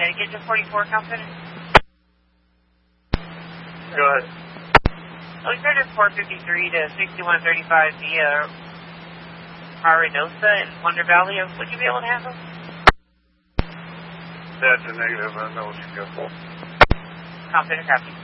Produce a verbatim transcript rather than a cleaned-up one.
Connecticut to forty-four, confident. Go ahead. Oh, we started four fifty-three to sixty-one thirty-five via Arenosa in Wonder Valley. Would you be able to handle? That's a negative. I know what you got. Confident, copy.